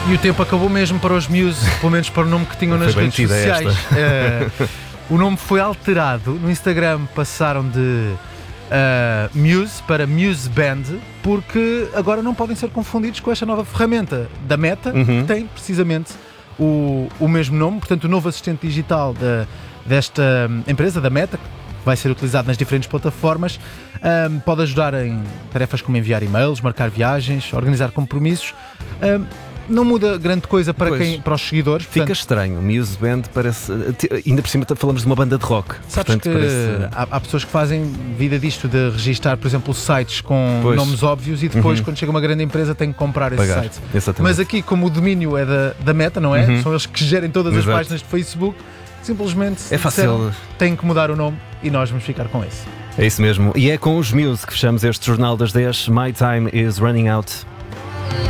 E o tempo acabou mesmo para os Muse, pelo menos para o nome que tinham nas redes sociais. O nome foi alterado. No Instagram passaram de Muse para Muse Band, porque agora não podem ser confundidos com esta nova ferramenta da Meta, que tem precisamente o mesmo nome. Portanto, o novo assistente digital desta empresa, da Meta, que vai ser utilizado nas diferentes plataformas, pode ajudar em tarefas como enviar e-mails, marcar viagens, organizar compromissos. Não muda grande coisa para os seguidores. Fica portanto, estranho. Muse Band parece. Ainda por cima falamos de uma banda de rock. Sabes que há pessoas que fazem vida disto de registar, por exemplo, sites com nomes óbvios e depois, quando chega uma grande empresa, tem que comprar esse site. Exatamente. Mas aqui, como o domínio é da Meta, não é? São eles que gerem todas as páginas de Facebook. Simplesmente é fácil. Tem que mudar o nome e nós vamos ficar com esse. É isso mesmo. E é com os Muse que fechamos este Jornal das 10. My time is running out.